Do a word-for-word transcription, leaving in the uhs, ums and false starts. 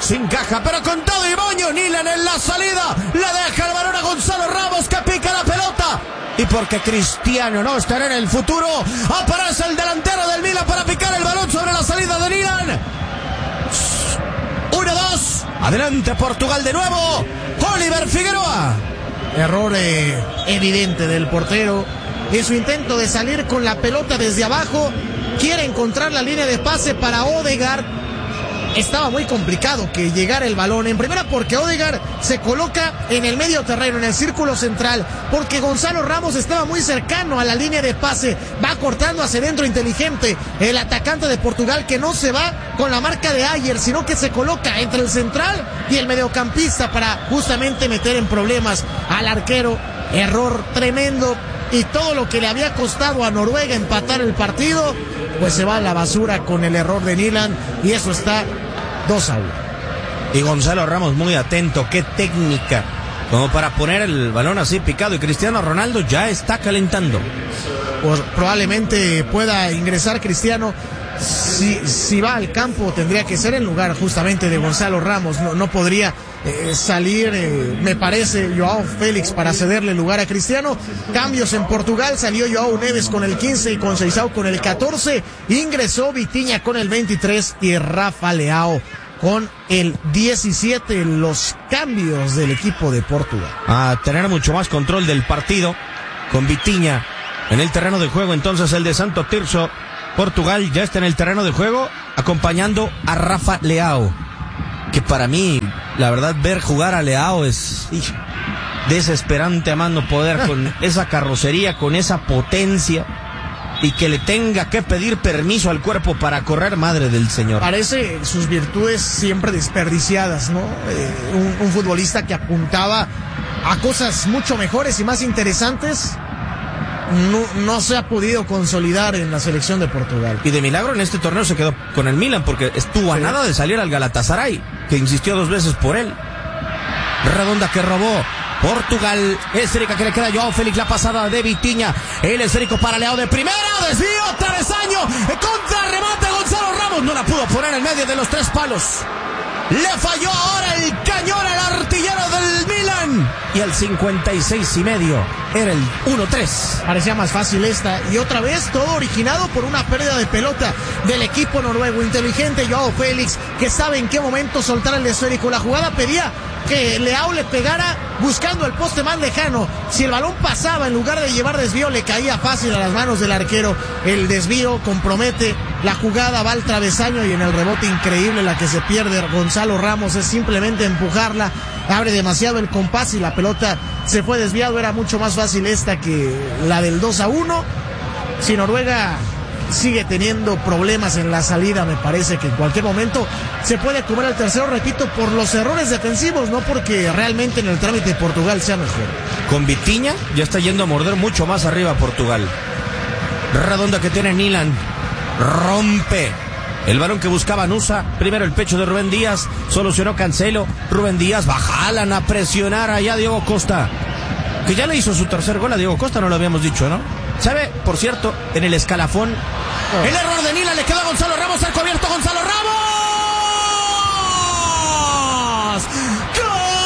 sin caja, pero con todo y moño. Nilan en la salida, le deja el balón a Gonzalo Ramos, que pica la pelota. Y porque Cristiano no estará en el futuro, aparece el delantero del Milan para picar el balón sobre la salida de Nilan. uno dos, adelante Portugal de nuevo. Oliver Figueroa. Error eh, evidente del portero en su intento de salir con la pelota desde abajo. Quiere encontrar la línea de pase para Odegaard. Estaba muy complicado que llegara el balón. En primera porque Odegaard se coloca en el medio terreno, en el círculo central, porque Gonzalo Ramos estaba muy cercano a la línea de pase. Va cortando hacia adentro inteligente el atacante de Portugal, que no se va con la marca de Ayer, sino que se coloca entre el central y el mediocampista para justamente meter en problemas al arquero. Error tremendo, y todo lo que le había costado a Noruega empatar el partido, pues se va a la basura con el error de Nilan, y eso está dos a uno. Y Gonzalo Ramos muy atento, qué técnica, como para poner el balón así picado, y Cristiano Ronaldo ya está calentando. Pues probablemente pueda ingresar Cristiano. Si, si va al campo tendría que ser en lugar justamente de Gonzalo Ramos. No, no podría eh, salir, eh, me parece, Joao Félix para cederle lugar a Cristiano. Cambios en Portugal: salió Joao Neves con el quince y Conceição con el catorce. Ingresó Vitinha con el veintitrés y Rafa Leao con el diecisiete. Los cambios del equipo de Portugal. A tener mucho más control del partido con Vitinha en el terreno de juego. Entonces el de Santo Tirso, Portugal ya está en el terreno de juego acompañando a Rafa Leao, que para mí, la verdad, ver jugar a Leao es ¡ih! desesperante a más no poder, con esa carrocería, con esa potencia, y que le tenga que pedir permiso al cuerpo para correr, madre del señor. Parece sus virtudes siempre desperdiciadas, ¿no? Eh, un, un futbolista que apuntaba a cosas mucho mejores y más interesantes. No, no se ha podido consolidar en la selección de Portugal. Y de milagro en este torneo se quedó con el Milan, porque estuvo a sí. nada de salir al Galatasaray, que insistió dos veces por él. Redonda que robó Portugal. Esférica que le queda a Joao Félix, la pasada de Vitinha. El esférico para Leao de primera, desvío, travesaño, contra remate Gonzalo Ramos. No la pudo poner en medio de los tres palos. Le falló ahora el cañón al artillero del Milan. Y al cincuenta y seis y medio era el uno tres. Parecía más fácil esta. Y otra vez todo originado por una pérdida de pelota del equipo noruego. Inteligente Joao Félix, que sabe en qué momento soltar el esférico. La jugada pedía que Leao le pegara buscando el poste más lejano. Si el balón pasaba, en lugar de llevar desvío, le caía fácil a las manos del arquero. El desvío compromete la jugada, va al travesaño, y en el rebote increíble la que se pierde Gonzalo Ramos es simplemente empujarla. Abre demasiado el compás y la pelota se fue desviado. Era mucho más fácil esta que la del dos a uno. Si Noruega sigue teniendo problemas en la salida, me parece que en cualquier momento se puede comer el tercero, repito, por los errores defensivos, no porque realmente en el trámite Portugal sea mejor. Con Vitinha ya está yendo a morder mucho más arriba Portugal. Redonda que tiene Nilan, rompe el balón que buscaba Nusa. Primero el pecho de Rubén Díaz, solucionó Cancelo. Rubén Díaz, bajalan a presionar allá a Diego Costa, que ya le hizo su tercer gol a Diego Costa, no lo habíamos dicho, ¿no? ¿Sabe? Por cierto, en el escalafón, oh. el error de Nilan, le quedó a Gonzalo Ramos, al cubierto Gonzalo Ramos.